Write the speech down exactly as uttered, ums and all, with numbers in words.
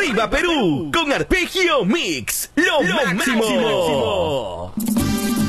¡Arriba Perú! Con Arpegio Mix, lo, lo máximo. máximo.